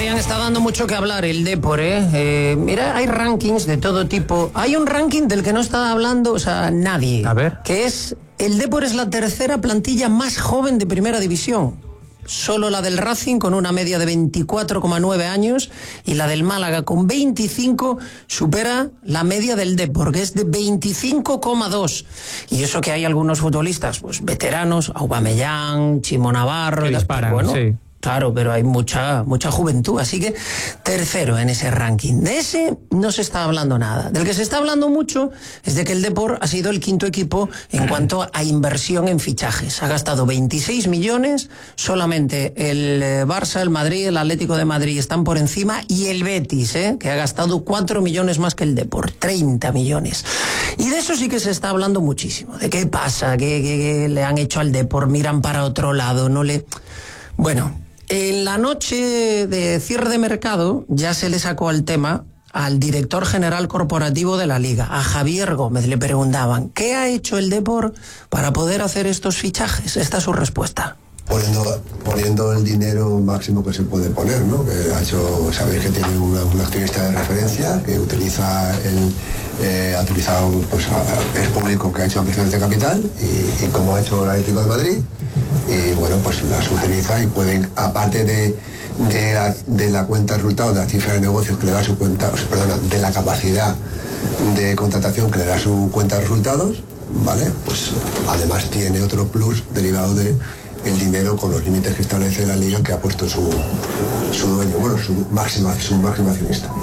Adrián, está dando mucho que hablar el Depor, ¿eh? Mira, hay rankings de todo tipo. Hay un ranking del que no está hablando, o sea, nadie. A ver. Que es, el Depor es la tercera plantilla más joven de Primera División. Solo la del Racing, con una media de 24,9 años, y la del Málaga, con 25, supera la media del Depor, que es de 25,2. Y eso que hay algunos futbolistas, pues veteranos, Aubameyang, Chimo Navarro, que disparan, bueno, sí. Claro, pero hay mucha juventud, así que tercero en ese ranking. De ese no se está hablando nada. Del que se está hablando mucho es de que el Depor ha sido el quinto equipo en cuanto a inversión en fichajes. Ha gastado 26 millones, solamente el Barça, el Madrid, el Atlético de Madrid están por encima, y el Betis, que ha gastado 4 millones más que el Depor, 30 millones. Y de eso sí que se está hablando muchísimo. ¿De qué pasa? ¿Qué le han hecho al Depor? Miran para otro lado, no le... Bueno... En la noche de cierre de mercado ya se le sacó al tema al director general corporativo de la Liga, a Javier Gómez. Le preguntaban, ¿qué ha hecho el Depor para poder hacer estos fichajes? Esta es su respuesta. Poniendo el dinero máximo que se puede poner, ¿no? Que ha hecho, sabéis que tiene un accionista de referencia que utiliza ha utilizado, pues, es público, que ha hecho ampliaciones de capital y como ha hecho el Atlético de Madrid, y bueno, pues las utiliza y pueden, aparte de la cuenta de resultados, de la cifra de negocios que le da su cuenta, de la capacidad de contratación que le da su cuenta de resultados, ¿vale? Pues además tiene otro plus derivado de el dinero con los límites que establece la Liga, que ha puesto su dueño, bueno, su máximo accionista.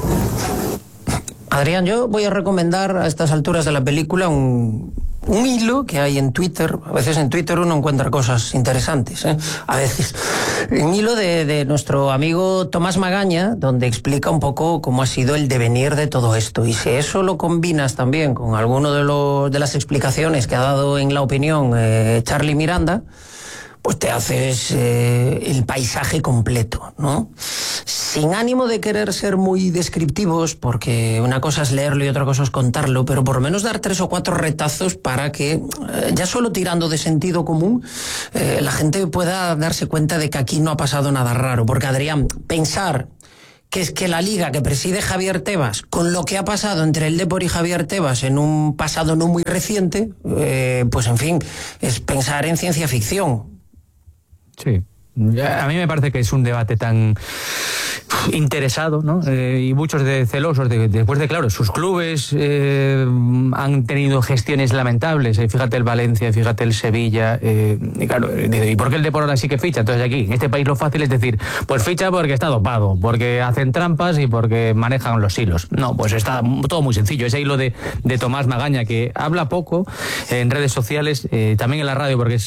Adrián, yo voy a recomendar a estas alturas de la película un hilo que hay en Twitter. A veces en Twitter uno encuentra cosas interesantes, a veces. Un hilo de nuestro amigo Tomás Magaña, donde explica un poco cómo ha sido el devenir de todo esto. Y si eso lo combinas también con alguno de las explicaciones que ha dado en La Opinión Charlie Miranda, pues te haces el paisaje completo, ¿no? Sin ánimo de querer ser muy descriptivos, porque una cosa es leerlo y otra cosa es contarlo, pero por lo menos dar 3 o 4 retazos para que, ya solo tirando de sentido común, la gente pueda darse cuenta de que aquí no ha pasado nada raro. Porque, Adrián, pensar que es que la Liga que preside Javier Tebas, con lo que ha pasado entre el Depor y Javier Tebas en un pasado no muy reciente, pues en fin, es pensar en ciencia ficción. Sí. A mí me parece que es un debate tan interesado, ¿no? Y muchos celosos después de, claro, sus clubes han tenido gestiones lamentables. Fíjate el Valencia, fíjate el Sevilla, y claro, ¿y por qué el Depor ahora sí que ficha? Entonces aquí, en este país lo fácil es decir, pues ficha porque está dopado, porque hacen trampas y porque manejan los hilos. No, pues está todo muy sencillo. Ese hilo de Tomás Magaña, que habla poco en redes sociales, también en la radio, porque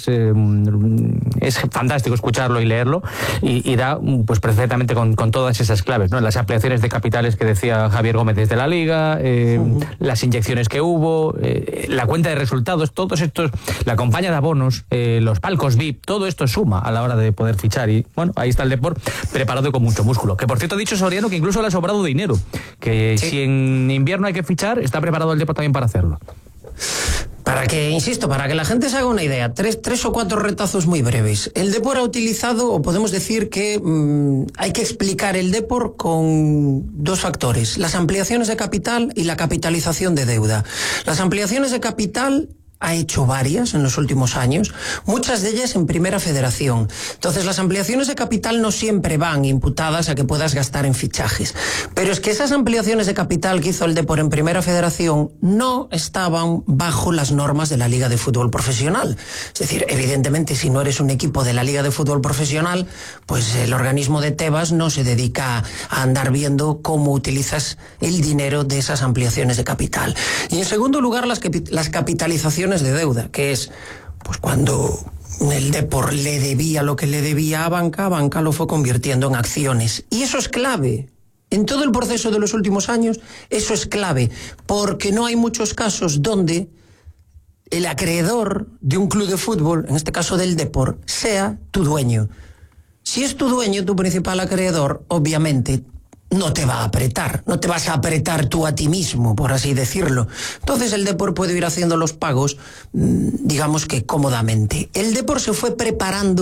es fantástico escucharlo y leerlo, y da pues perfectamente con todas esas claves, ¿no? Las ampliaciones de capitales que decía Javier Gómez desde la Liga, las inyecciones que hubo, la cuenta de resultados, todos estos, la campaña de abonos, los palcos VIP, todo esto suma a la hora de poder fichar. Y bueno, ahí está el Depor preparado y con mucho músculo. Que por cierto ha dicho Soriano que incluso le ha sobrado dinero, que sí, si en invierno hay que fichar, está preparado el Depor también para hacerlo. Para que la gente se haga una idea, tres o cuatro retazos muy breves. El Depor ha utilizado, o podemos decir que hay que explicar el Depor con 2 factores: las ampliaciones de capital y la capitalización de deuda. Las ampliaciones de capital ha hecho varias en los últimos años, muchas de ellas en Primera Federación. Entonces, las ampliaciones de capital no siempre van imputadas a que puedas gastar en fichajes. Pero es que esas ampliaciones de capital que hizo el Depor en Primera Federación no estaban bajo las normas de la Liga de Fútbol Profesional. Es decir, evidentemente, si no eres un equipo de la Liga de Fútbol Profesional, pues el organismo de Tebas no se dedica a andar viendo cómo utilizas el dinero de esas ampliaciones de capital. Y en segundo lugar, las capitalizaciones de deuda, que es pues cuando el Depor le debía lo que le debía a Banca lo fue convirtiendo en acciones. Y eso es clave. En todo el proceso de los últimos años, eso es clave, porque no hay muchos casos donde el acreedor de un club de fútbol, en este caso del Depor, sea tu dueño. Si es tu dueño, tu principal acreedor, obviamente no te va a apretar, no te vas a apretar tú a ti mismo, por así decirlo. Entonces el Depor puede ir haciendo los pagos, digamos que cómodamente. El Depor se fue preparando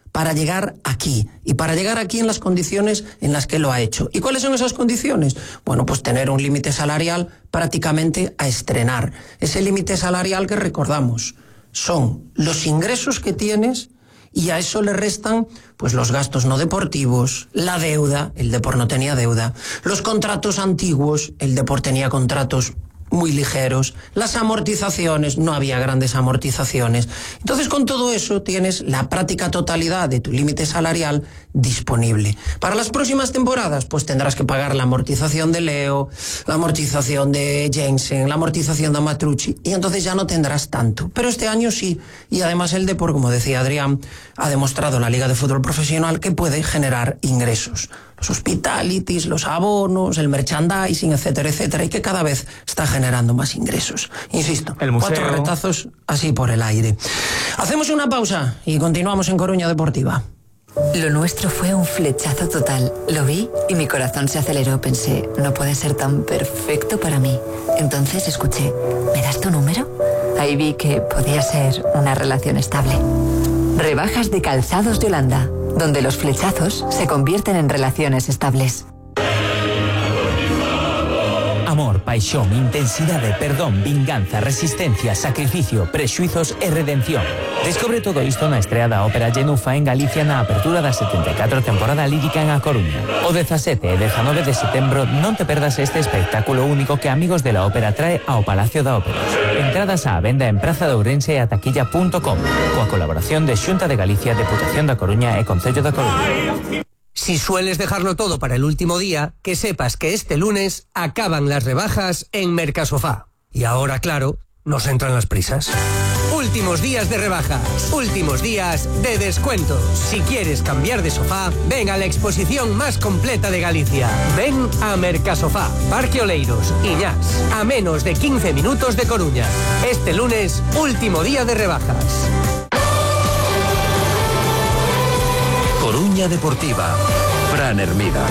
para llegar aquí, y para llegar aquí en las condiciones en las que lo ha hecho. ¿Y cuáles son esas condiciones? Bueno, pues tener un límite salarial prácticamente a estrenar. Ese límite salarial que recordamos son los ingresos que tienes, y a eso le restan pues los gastos no deportivos, la deuda, el Depor no tenía deuda, los contratos antiguos, el Depor tenía contratos muy ligeros, las amortizaciones, no había grandes amortizaciones. Entonces, con todo eso tienes la práctica totalidad de tu límite salarial disponible. Para las próximas temporadas, pues tendrás que pagar la amortización de Leo, la amortización de Jensen, la amortización de Amatrucci, y entonces ya no tendrás tanto. Pero este año sí, y además el Depor, como decía Adrián, ha demostrado en la Liga de Fútbol Profesional que puede generar ingresos. Los hospitalities, los abonos, el merchandising, etcétera, etcétera, y que cada vez está generando más ingresos. Insisto, el museo. 4 retazos así por el aire. Hacemos una pausa y continuamos en Coruña Deportiva. Lo nuestro fue un flechazo total. Lo vi y mi corazón se aceleró. Pensé, no puede ser tan perfecto para mí. Entonces escuché, ¿me das tu número? Ahí vi que podía ser una relación estable. Rebajas de Calzados de Holanda, donde los flechazos se convierten en relaciones estables. Amor, paixón, intensidade, perdón, vinganza, resistencia, sacrificio, prexuizos e redención. Descobre todo isto na estrea da Ópera Genufa en Galicia na apertura da 74 temporada lírica en A Coruña. O 17 e 19 de setembro non te perdas este espectáculo único que Amigos de la Ópera trae ao Palacio da Ópera. Entradas á venda en Praza de Ourense e a taquilla.com, coa colaboración de Xunta de Galicia, Deputación da Coruña e Concello da Coruña. Si sueles dejarlo todo para el último día, que sepas que este lunes acaban las rebajas en Mercasofá. Y ahora, claro, nos entran las prisas. Últimos días de rebajas, últimos días de descuentos. Si quieres cambiar de sofá, ven a la exposición más completa de Galicia. Ven a Mercasofá, Parque Oleiros, Iñás, a menos de 15 minutos de Coruña. Este lunes, último día de rebajas. Coruña Deportiva, Fran Hermida.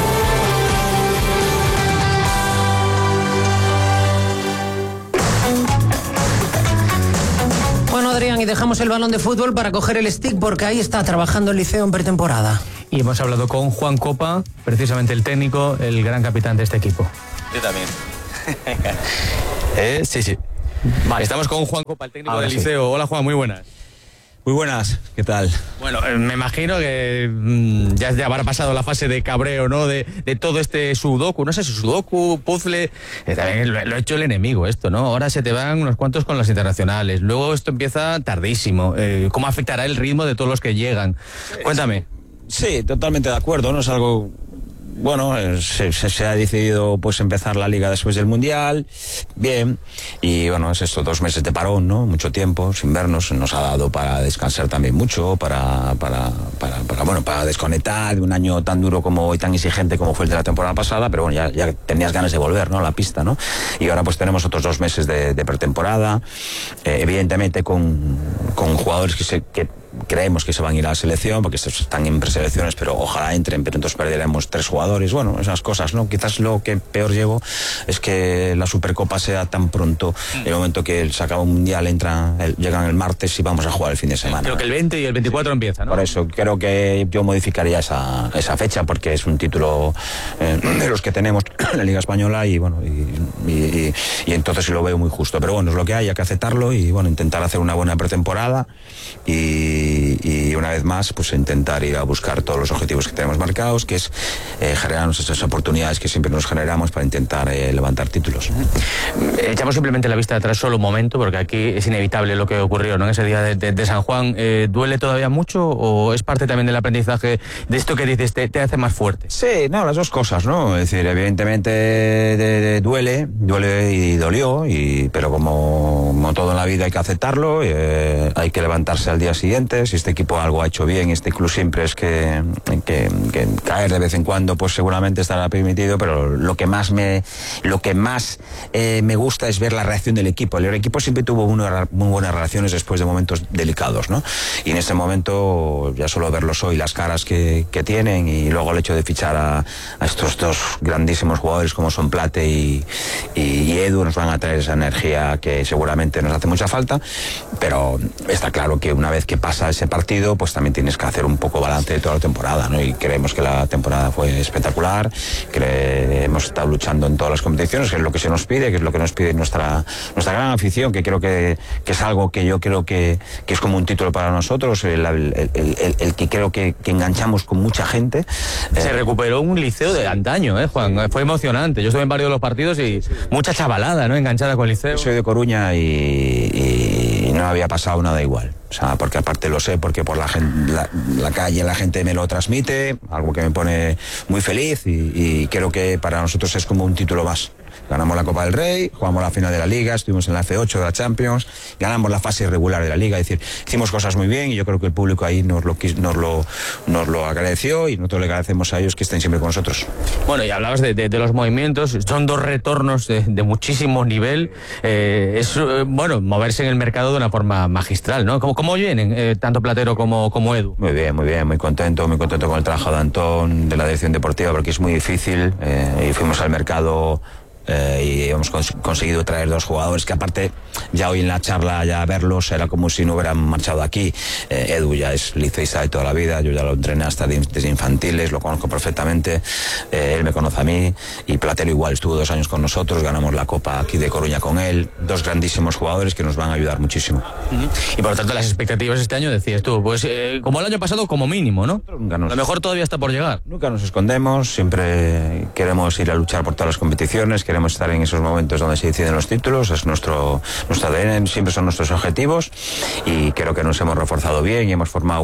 Bueno, Adrián, y dejamos el balón de fútbol para coger el stick, porque ahí está trabajando el Liceo en pretemporada. Y hemos hablado con Juan Copa, precisamente el técnico, el gran capitán de este equipo. Yo también. Sí. Vale. Estamos con Juan Copa, el técnico Ahora del sí. Liceo. Hola, Juan, muy buenas. Muy buenas, ¿qué tal? Bueno, me imagino que ya habrá pasado la fase de cabreo, ¿no? De todo este sudoku, no sé si sudoku, puzzle, también lo ha hecho el enemigo esto, ¿no? Ahora se te van unos cuantos con las internacionales, luego esto empieza tardísimo. ¿Cómo afectará el ritmo de todos los que llegan? Cuéntame. Sí, totalmente de acuerdo, ¿no? Es algo... Bueno, se ha decidido pues empezar la liga después del Mundial, bien, y bueno, es esto, 2 meses de parón, ¿no? Mucho tiempo, sin vernos, nos ha dado para descansar también mucho, para desconectar de un año tan duro como y tan exigente como fue el de la temporada pasada, pero bueno, ya tenías ganas de volver, ¿no? A la pista, ¿no? Y ahora pues tenemos otros 2 meses de pretemporada, evidentemente con jugadores que creemos que se van a ir a la selección, porque están en preselecciones, pero ojalá entren, pero entonces perderemos 3 jugadores, bueno, esas cosas, ¿no? Quizás lo que peor llevo es que la Supercopa sea tan pronto, el momento que se acaba un Mundial, llegan el martes y vamos a jugar el fin de semana. Creo que el 20 y el 24 empieza, ¿no? Por eso creo que yo modificaría esa fecha, porque es un título de los que tenemos en la Liga Española y bueno, y entonces lo veo muy justo, pero bueno, es lo que hay que aceptarlo y bueno, intentar hacer una buena pretemporada y una vez más pues intentar ir a buscar todos los objetivos que tenemos marcados, que es generarnos esas oportunidades que siempre nos generamos para intentar levantar títulos. Echamos simplemente la vista atrás solo un momento, porque aquí es inevitable lo que ocurrió, ¿no? En ese día de San Juan. ¿Duele todavía mucho o es parte también del aprendizaje de esto que dices, te hace más fuerte? Sí, no, las dos cosas, ¿no? Es decir, evidentemente duele y dolió, pero como todo en la vida hay que aceptarlo, hay que levantarse al día siguiente. Si este equipo algo ha hecho bien, este club siempre es que caer de vez en cuando pues seguramente estará permitido, pero lo que más me gusta es ver la reacción del equipo. El equipo siempre tuvo muy buenas relaciones después de momentos delicados, ¿no? Y en ese momento ya solo verlos hoy, las caras que tienen, y luego el hecho de fichar a estos 2 grandísimos jugadores como son Plate y Edu, nos van a traer esa energía que seguramente nos hace mucha falta, pero está claro que una vez que pase pasa ese partido, pues también tienes que hacer un poco balance de toda la temporada, ¿no? Y creemos que la temporada fue espectacular, que hemos estado luchando en todas las competiciones, que es lo que se nos pide, que es lo que nos pide nuestra gran afición, que creo que es algo que yo creo que es como un título para nosotros, el que creo que enganchamos con mucha gente. Se recuperó un Liceo de antaño, Juan, fue emocionante. Yo estuve en varios de los partidos y mucha chavalada, ¿no? Enganchada con el Liceo. Yo soy de Coruña y no había pasado nada igual. O sea, porque aparte lo sé, porque por la calle la gente me lo transmite, algo que me pone muy feliz y creo que para nosotros es como un título más. Ganamos la Copa del Rey, jugamos la final de la Liga, estuvimos en la F8 de la Champions, ganamos la fase regular de la Liga, es decir, hicimos cosas muy bien y yo creo que el público ahí nos lo agradeció y nosotros le agradecemos a ellos que estén siempre con nosotros. Bueno, y hablabas de los movimientos, son 2 retornos de muchísimo nivel, bueno, moverse en el mercado de una forma magistral, ¿no? ¿Cómo vienen tanto Platero como Edu? Muy bien, muy contento con el trabajo de Antón, de la dirección deportiva, porque es muy difícil y fuimos al mercado y hemos conseguido traer 2 jugadores que aparte ya hoy en la charla ya verlos era como si no hubieran marchado de aquí. Edu ya es liceísta de toda la vida, yo ya lo entrené hasta desde infantiles, lo conozco perfectamente, él me conoce a mí y Platero igual, estuvo 2 años con nosotros, ganamos la Copa aquí de Coruña con él, 2 grandísimos jugadores que nos van a ayudar muchísimo. Y por lo tanto las expectativas este año decías tú, pues como el año pasado como mínimo, ¿no? A lo mejor todavía está por llegar. Nunca nos escondemos, siempre queremos ir a luchar por todas las competiciones, queremos estar en esos momentos donde se deciden los títulos, es nuestro ADN, siempre son nuestros objetivos y creo que nos hemos reforzado bien y hemos formado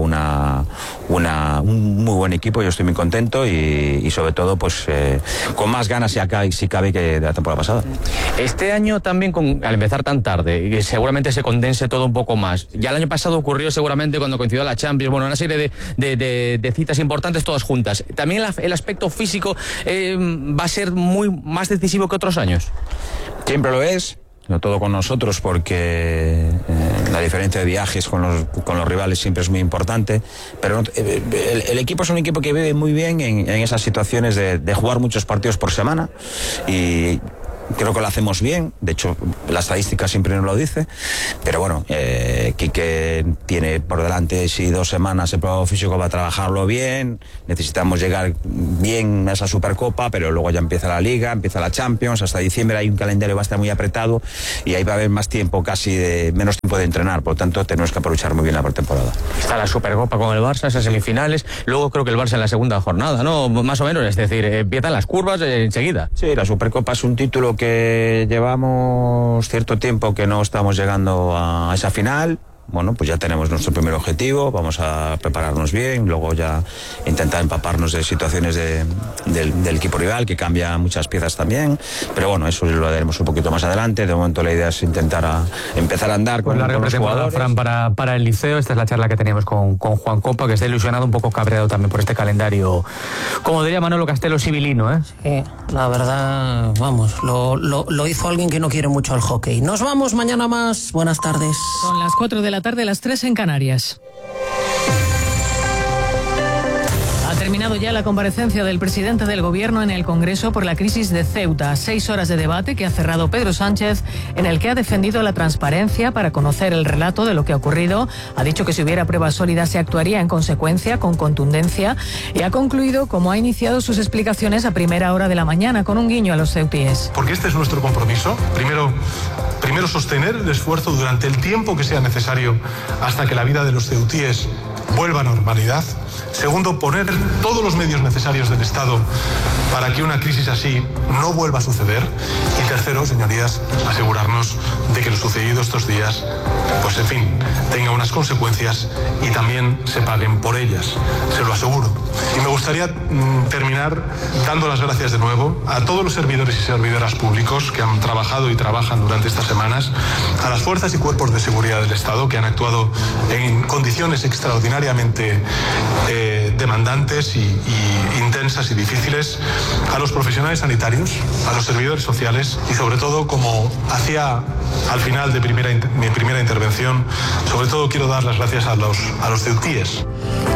un muy buen equipo. Yo estoy muy contento y sobre todo pues con más ganas si cabe que de la temporada pasada. Este año también al empezar tan tarde seguramente se condense todo un poco más. Ya el año pasado ocurrió seguramente cuando coincidió la Champions, bueno, una serie de citas importantes todas juntas. También el aspecto físico va a ser más decisivo que otros años. Siempre lo es, no todo con nosotros, porque la diferencia de viajes con los rivales siempre es muy importante, pero el equipo es un equipo que vive muy bien en esas situaciones de jugar muchos partidos por semana y creo que lo hacemos bien, de hecho la estadística siempre nos lo dice, pero bueno, Quique tiene por delante si 2 semanas el probado físico va a trabajarlo bien, necesitamos llegar bien a esa Supercopa, pero luego ya empieza la Liga, empieza la Champions, hasta diciembre hay un calendario que va a estar muy apretado y ahí va a haber más tiempo, menos tiempo de entrenar, por lo tanto tenemos que aprovechar muy bien la pretemporada. Está la Supercopa con el Barça, esas semifinales, luego creo que el Barça en la segunda jornada, ¿no? Más o menos, es decir, empiezan las curvas enseguida. Sí, la Supercopa es un título que llevamos cierto tiempo que no estamos llegando a esa final. Bueno, pues ya tenemos nuestro primer objetivo, vamos a prepararnos bien, luego ya intentar empaparnos de situaciones del equipo rival, que cambia muchas piezas también, pero bueno, eso lo haremos un poquito más adelante. De momento la idea es intentar empezar a andar con los jugadores. Fran, para el Liceo, esta es la charla que teníamos con Juan Copa, que está ilusionado, un poco cabreado también por este calendario, como diría Manolo Castelo, civilino, ¿eh? Sí, la verdad, vamos, lo hizo alguien que no quiere mucho al hockey. Nos vamos, mañana más, buenas tardes. Son las 4 de la tarde, las 3 en Canarias. Ha terminado ya la comparecencia del presidente del Gobierno en el Congreso por la crisis de Ceuta. 6 horas de debate que ha cerrado Pedro Sánchez, en el que ha defendido la transparencia para conocer el relato de lo que ha ocurrido. Ha dicho que si hubiera pruebas sólidas se actuaría en consecuencia, con contundencia, y ha concluido como ha iniciado sus explicaciones a primera hora de la mañana, con un guiño a los ceutíes. Porque este es nuestro compromiso. Primero sostener el esfuerzo durante el tiempo que sea necesario hasta que la vida de los ceutíes vuelva a normalidad. Segundo, poner todos los medios necesarios del Estado para que una crisis así no vuelva a suceder. Y tercero, señorías, asegurarnos de que lo sucedido estos días, pues en fin, tenga unas consecuencias y también se paguen por ellas. Se lo aseguro. Y me gustaría terminar dando las gracias de nuevo a todos los servidores y servidoras públicos que han trabajado y trabajan durante estas semanas, a las fuerzas y cuerpos de seguridad del Estado que han actuado en condiciones extraordinariamente demandantes y intensas y difíciles, a los profesionales sanitarios, a los servidores sociales y sobre todo, como hacía al final de mi primera intervención, sobre todo quiero dar las gracias a los ceutíes.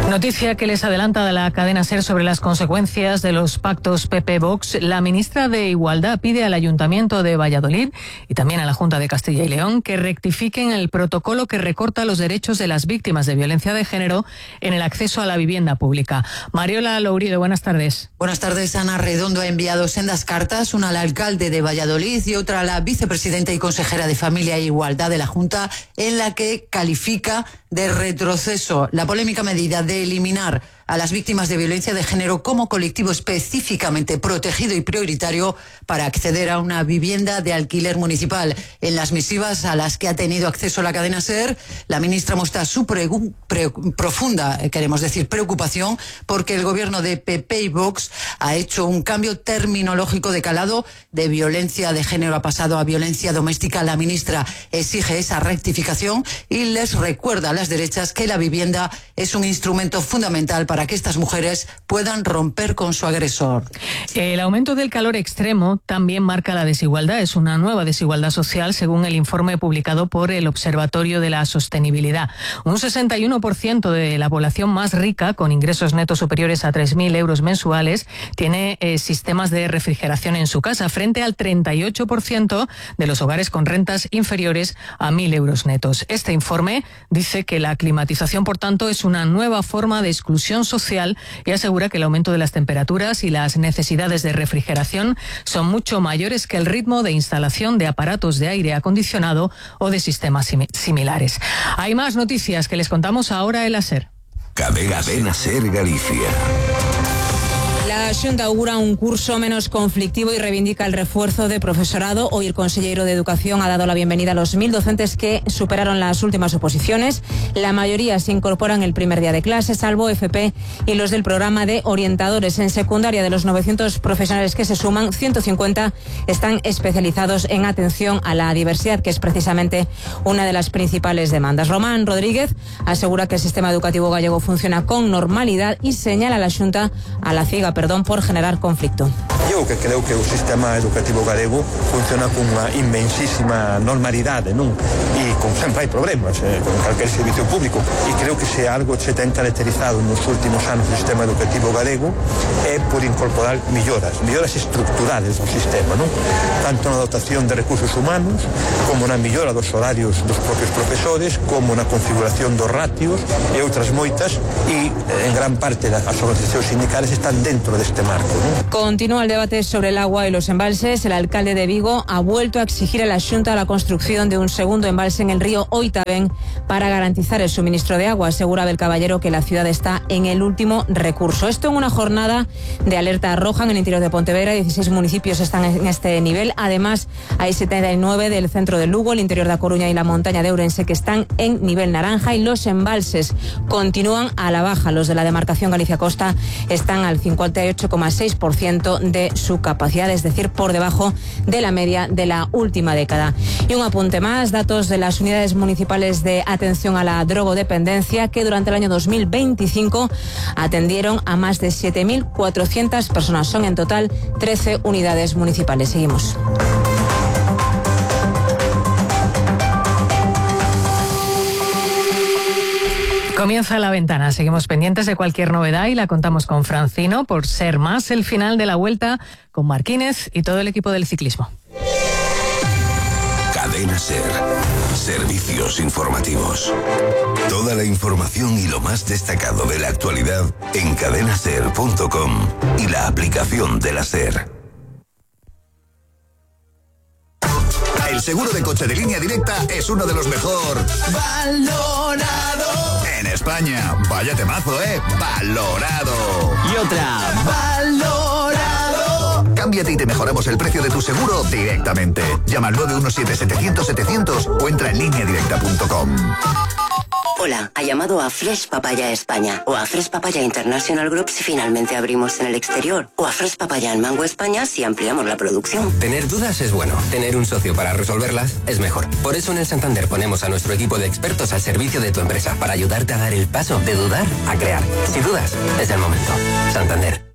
Noticia que les adelanta la cadena SER sobre las consecuencias de los pactos PP-Vox. La ministra de Igualdad pide al Ayuntamiento de Valladolid y también a la Junta de Castilla y León que rectifiquen el protocolo que recorta los derechos de las víctimas de violencia de género en el acceso a la vivienda pública. Mariola Lourido, buenas tardes. Buenas tardes. Ana Redondo ha enviado sendas cartas, una al alcalde de Valladolid y otra a la vicepresidenta y consejera de Familia e Igualdad de la Junta, en la que califica de retroceso la polémica medida de eliminar a las víctimas de violencia de género como colectivo específicamente protegido y prioritario para acceder a una vivienda de alquiler municipal. En las misivas a las que ha tenido acceso la cadena SER, la ministra muestra su profunda, queremos decir, preocupación porque el gobierno de PP y Vox ha hecho un cambio terminológico de calado. De violencia de género ha pasado a violencia doméstica. La ministra exige esa rectificación y les recuerda a las derechas que la vivienda es un instrumento fundamental para que estas mujeres puedan romper con su agresor. El aumento del calor extremo también marca la desigualdad. Es una nueva desigualdad social según el informe publicado por el Observatorio de la Sostenibilidad. Un 61% de la población más rica, con ingresos netos superiores a 3.000 euros mensuales, tiene sistemas de refrigeración en su casa, frente al 38% de los hogares con rentas inferiores a 1.000 euros netos. Este informe dice que la climatización, por tanto, es una nueva forma de exclusión social y asegura que el aumento de las temperaturas y las necesidades de refrigeración son mucho mayores que el ritmo de instalación de aparatos de aire acondicionado o de sistemas similares. Hay más noticias que les contamos ahora en la SER. Cadena SER Galicia. La Xunta augura un curso menos conflictivo y reivindica el refuerzo de profesorado. Hoy el consejero de Educación ha dado la bienvenida a los 1.000 docentes que superaron las últimas oposiciones. La mayoría se incorporan el primer día de clase, salvo FP y los del programa de orientadores. En secundaria, de los 900 profesionales que se suman, 150 están especializados en atención a la diversidad, que es precisamente una de las principales demandas. Román Rodríguez asegura que el sistema educativo gallego funciona con normalidad y señala a la Xunta a la ciega por generar conflicto. Eu que creo que o sistema educativo galego funciona con unha inmensísima normalidade, non? E con sempre hai problemas, con calquer servicio público, e creo que se algo se ten caracterizado nos últimos anos do sistema educativo galego é por incorporar melloras estructurales do sistema, non? Tanto na dotación de recursos humanos, como na mellora dos horarios dos propios profesores, como na configuración dos ratios e outras moitas, e en gran parte das organizacións sindicales están dentro de este marco, ¿no? Continúa el debate sobre el agua y los embalses. El alcalde de Vigo ha vuelto a exigir a la Xunta la construcción de un segundo embalse en el río Oitavén para garantizar el suministro de agua. Asegura Abel Caballero que la ciudad está en el último recurso. Esto en una jornada de alerta roja en el interior de Pontevedra. 16 municipios están en este nivel. Además, hay 79 del centro de Lugo, el interior de A Coruña y la montaña de Ourense que están en nivel naranja, y los embalses continúan a la baja. Los de la demarcación Galicia Costa están al 58,6% de su capacidad, es decir, por debajo de la media de la última década. Y un apunte más, datos de las unidades municipales de atención a la drogodependencia, que durante el año 2025 atendieron a más de 7.400 personas. Son en total 13 unidades municipales. Seguimos. Comienza La Ventana. Seguimos pendientes de cualquier novedad y la contamos con Francino por ser más el final de la Vuelta, con Marquínez y todo el equipo del ciclismo. Cadena SER. Servicios informativos. Toda la información y lo más destacado de la actualidad en cadenaser.com y la aplicación de la SER. El seguro de coche de Línea Directa es uno de los mejor valorados en España. Vaya temazo, valorado. Y otra, valorado. Cámbiate y te mejoramos el precio de tu seguro directamente. Llama al 917-700-700 o entra en lineadirecta.com. Hola, ha llamado a Fresh Papaya España o a Fresh Papaya International Group si finalmente abrimos en el exterior, o a Fresh Papaya en Mango España si ampliamos la producción. Tener dudas es bueno, tener un socio para resolverlas es mejor. Por eso en el Santander ponemos a nuestro equipo de expertos al servicio de tu empresa para ayudarte a dar el paso de dudar a crear. Si dudas, es el momento. Santander.